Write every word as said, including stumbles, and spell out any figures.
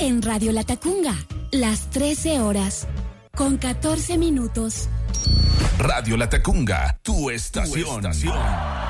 En Radio Latacunga, las trece horas, con catorce minutos. Radio Latacunga, tu estación. Tu estación.